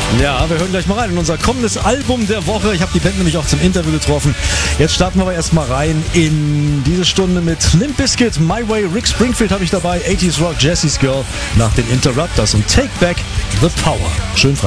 Ja, wir hören gleich mal rein in unser kommendes Album der Woche. Ich habe die Band nämlich auch zum Interview getroffen. Jetzt starten wir aber erstmal rein in diese Stunde mit Limp Bizkit, My Way, Rick Springfield habe ich dabei, 80s Rock, Jesse's Girl nach den Interrupters und Take Back the Power. Schön frei.